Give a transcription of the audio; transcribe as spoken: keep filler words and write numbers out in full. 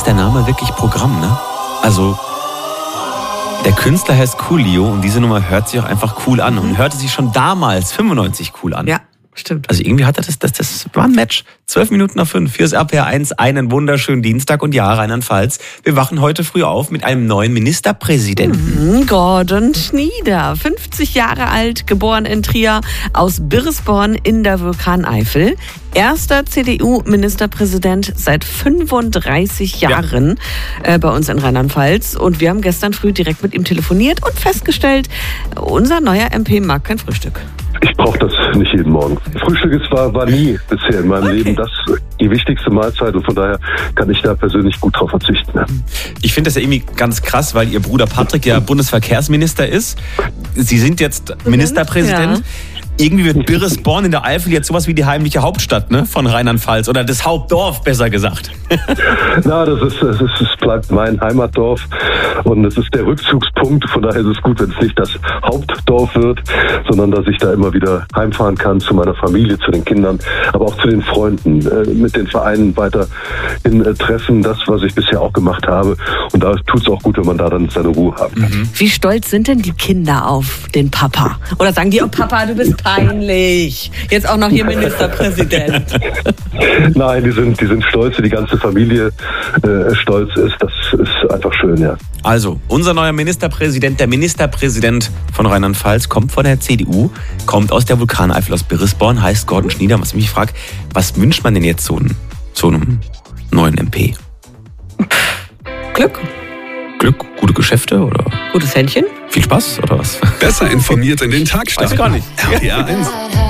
ist der Name wirklich Programm, ne? Also, der Künstler heißt Coolio und diese Nummer hört sich auch einfach cool an und hörte sich schon damals fünfundneunzig cool an. Ja, stimmt. Also irgendwie hatte das, das, das war ein Match. Zwölf Minuten nach fünf, hier ist R P R eins, einen wunderschönen Dienstag und ja, Rheinland-Pfalz. Wir wachen heute früh auf mit einem neuen Ministerpräsidenten. Mhm, Gordon Schnieder, fünfzig Jahre alt, geboren in Trier, aus Birresborn in der Vulkaneifel. Erster C D U-Ministerpräsident seit fünfunddreißig Jahren ja. äh, bei uns in Rheinland-Pfalz. Und wir haben gestern früh direkt mit ihm telefoniert und festgestellt, unser neuer M P mag kein Frühstück. Ich brauche das nicht jeden Morgen. Frühstück ist, war, war nie bisher in meinem okay. Leben das die wichtigste Mahlzeit und von daher kann ich da persönlich gut drauf verzichten. Ja. Ich finde das ja irgendwie ganz krass, weil Ihr Bruder Patrick ja Bundesverkehrsminister ist. Sie sind jetzt Ministerpräsident. Ja. Irgendwie wird Birresborn in der Eifel jetzt sowas wie die heimliche Hauptstadt, ne, von Rheinland-Pfalz oder das Hauptdorf, besser gesagt. Na, das ist, das ist, es bleibt mein Heimatdorf und es ist der Rückzugspunkt. Von daher ist es gut, wenn es nicht das Hauptdorf wird, sondern dass ich da immer wieder heimfahren kann zu meiner Familie, zu den Kindern, aber auch zu den Freunden, äh, mit den Vereinen weiterhin äh, treffen, das, was ich bisher auch gemacht habe. Und da tut es auch gut, wenn man da dann seine Ruhe haben kann. Mhm. Wie stolz sind denn die Kinder auf den Papa? Oder sagen die, oh Papa, du bist peinlich. Jetzt auch noch hier Ministerpräsident. Nein, die sind, die sind stolz, die ganze Familie äh, stolz ist. Das ist einfach schön, ja. Also, unser neuer Ministerpräsident, der Ministerpräsident von Rheinland-Pfalz, kommt von der C D U, kommt aus der Vulkaneifel, aus Birresborn, heißt Gordon Schnieder. Was ich mich frage, was wünscht man denn jetzt so einem, so einem neuen M P? Glück. Glück, gute Geschäfte oder? Gutes Händchen. Viel Spaß oder was? Besser informiert in den Tag starten. Weiß ich gar nicht. R P R eins.